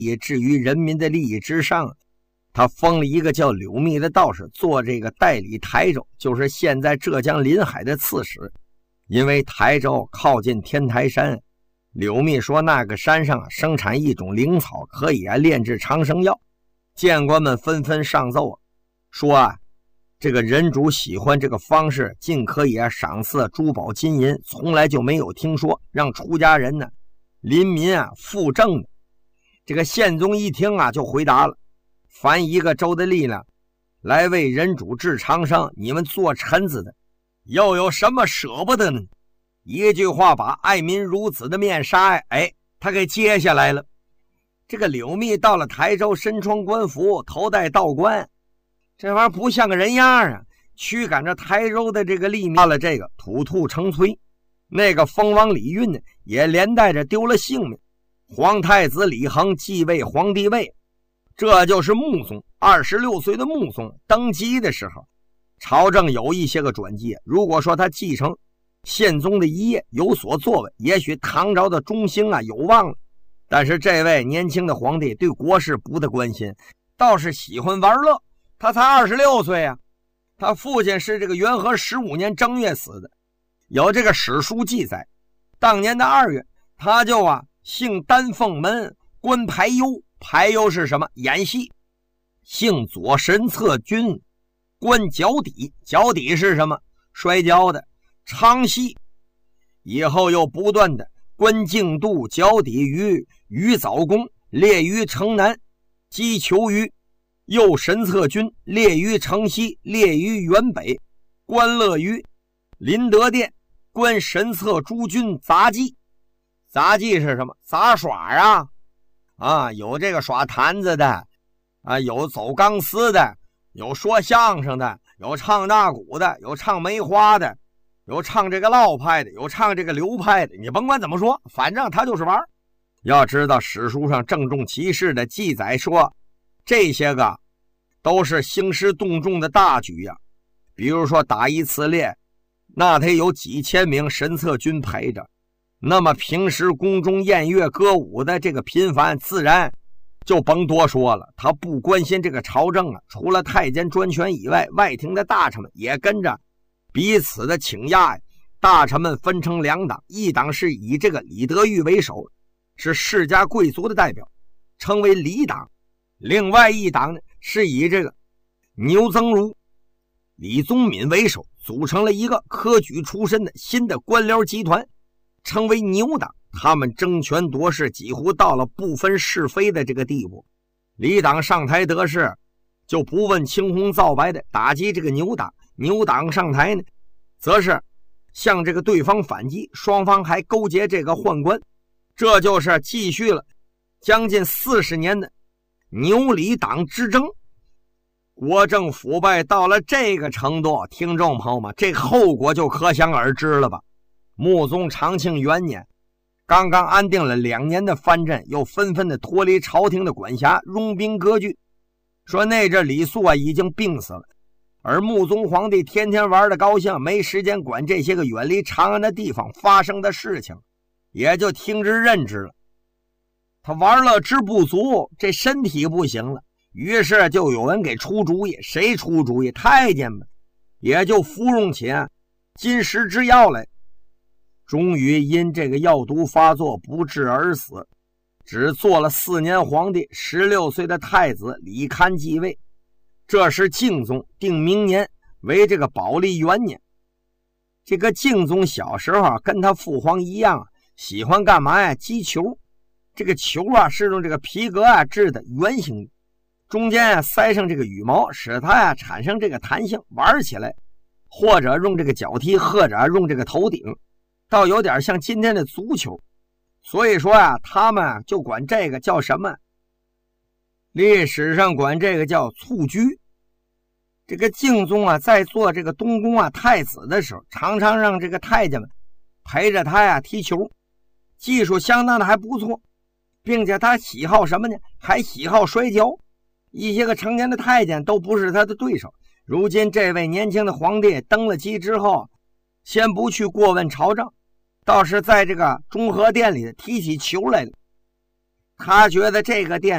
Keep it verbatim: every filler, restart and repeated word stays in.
也置于人民的利益之上。他封了一个叫柳密的道士做这个代理台州，就是现在浙江临海的刺史。因为台州靠近天台山，柳密说那个山上生产一种灵草，可以啊炼制长生药。谏官们纷纷上奏说啊，这个人主喜欢这个方式，尽可以啊赏赐珠宝金银，从来就没有听说让出家人呢临民啊复正的。这个宪宗一听啊，就回答了：凡一个州的力量来为人主治长生，你们做臣子的又有什么舍不得呢？一句话把爱民如子的面纱哎，他给揭下来了。这个柳密到了台州，身穿官服，头戴道冠，这玩意儿不像个人样啊！驱赶着台州的这个吏民，到了这个土兔成崔，那个封王李运呢，也连带着丢了性命。皇太子李恒继位皇帝位，这就是穆宗。二十六岁的穆宗登基的时候，朝政有一些个转机。如果说他继承宪宗的遗业有所作为，也许唐朝的中兴啊有望了。但是这位年轻的皇帝对国事不得关心，倒是喜欢玩乐。他才二十六岁啊，他父亲是这个元和十五年正月死的。有这个史书记载，当年的二月，他就啊姓丹凤门，官排优。排优是什么？演戏。姓左神策军，官脚底。脚底是什么？摔跤的。唱戏。以后又不断的官净度，脚底于于早宫，列于城南，击求于右神策军，列于城西，列于原北，官乐于临德殿，官神策诸军杂技。杂技是什么？杂耍啊啊，有这个耍坛子的啊，有走钢丝的，有说相声的，有唱大鼓的，有唱梅花的，有唱这个烙派的，有唱这个流派的，你甭管怎么说，反正他就是玩。要知道史书上郑重其事的记载说，这些个都是兴师动众的大举呀、啊。比如说打一次猎，那得有几千名神策军陪着。那么平时宫中宴乐歌舞的这个频繁，自然就甭多说了。他不关心这个朝政啊，除了太监专权以外，外廷的大臣们也跟着彼此的请压呀。大臣们分成两党，一党是以这个李德裕为首，是世家贵族的代表，称为李党；另外一党呢，是以这个牛曾儒、李宗闵为首，组成了一个科举出身的新的官僚集团，称为牛党。他们争权夺势，几乎到了不分是非的这个地步。李党上台得势，就不问青红皂白的打击这个牛党；牛党上台呢，则是向这个对方反击，双方还勾结这个宦官。这就是继续了将近四十年的牛李党之争。国政腐败到了这个程度，听众朋友们，这后果就可想而知了吧。穆宗长庆元年，刚刚安定了两年的藩镇，又纷纷的脱离朝廷的管辖，拥兵割据。说那阵李肃啊已经病死了，而穆宗皇帝天天玩的高兴，没时间管这些个远离长安的地方发生的事情，也就听之任之了。他玩乐之不足，这身体不行了，于是就有人给出主意。谁出主意？太监们也就服用起金石之药来。终于因这个药毒发作不治而死，只做了四年皇帝。十六岁的太子李堪继位，这是敬宗定明年为这个宝历元年。这个敬宗小时候跟他父皇一样，喜欢干嘛呀？击球。这个球啊是用这个皮革啊制的，圆形的，中间啊塞上这个羽毛，使它啊产生这个弹性，玩起来或者用这个脚踢，或者用这个头顶，倒有点像今天的足球。所以说啊，他们就管这个叫什么？历史上管这个叫蹴鞠。这个敬宗啊，在做这个东宫啊太子的时候，常常让这个太监们陪着他呀踢球，技术相当的还不错，并且他喜好什么呢？还喜好摔跤。一些个成年的太监都不是他的对手。如今这位年轻的皇帝登了基之后，先不去过问朝政，倒是在这个中和殿里提起球来了。他觉得这个殿